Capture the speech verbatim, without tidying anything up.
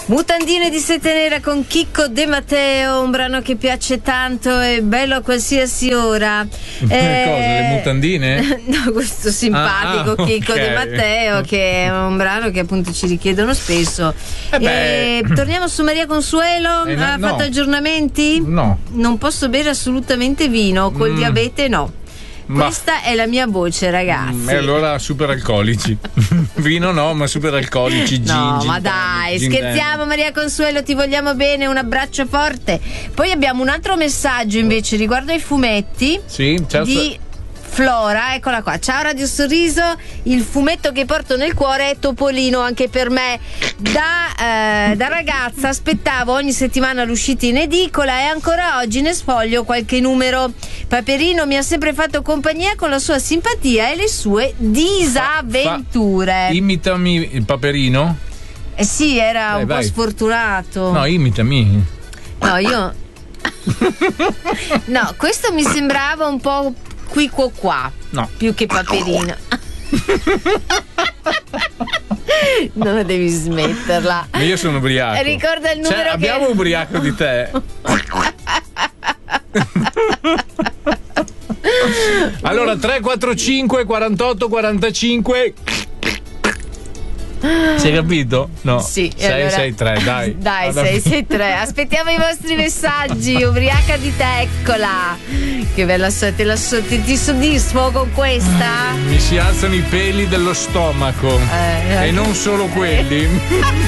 Mutandine di sete nera con Chicco De Matteo, un brano che piace tanto e bello a qualsiasi ora. Eh, cosa, le mutandine? No, questo simpatico ah, ah, Chicco okay. De Matteo, che è un brano che appunto ci richiedono spesso. Eh e torniamo su Maria Consuelo. Eh, no, ha fatto no. aggiornamenti? No. Non posso bere assolutamente vino, col Mm. diabete no. Ma- Questa è la mia voce, ragazzi. Mm, e allora super alcolici. Vino no, ma super alcolici. Gin, No, gin ma tonic, dai, gin scherziamo tonic. Maria Consuelo, ti vogliamo bene, un abbraccio forte. Poi abbiamo un altro messaggio invece riguardo ai fumetti Sì, certo. di Flora, eccola qua. Ciao Radio Sorriso, il fumetto che porto nel cuore è Topolino anche per me. Da, eh, da ragazza aspettavo ogni settimana l'uscita in edicola e ancora oggi ne sfoglio qualche numero. Paperino mi ha sempre fatto compagnia con la sua simpatia e le sue disavventure. Fa- imitami il Paperino. Eh sì, era Dai, un vai. po' sfortunato. No, imitami. No, io no, questo mi sembrava un po' qui qua qua, No. più che Paperino. No, devi smetterla. Ma io sono ubriaco. Ricorda il numero Cioè, che abbiamo ubriaco di te. Allora tre quattro cinque quarantotto quarantacinque. Si è capito? No. Sì, e sei allora- sei tre, dai. Dai, Vado- sei sei tre. Aspettiamo i vostri messaggi. Ubriaca di te, eccola. Che bella, so- te la so- ti, ti soddisfo con questa? Mi si alzano i peli dello stomaco. Eh, e non solo quelli.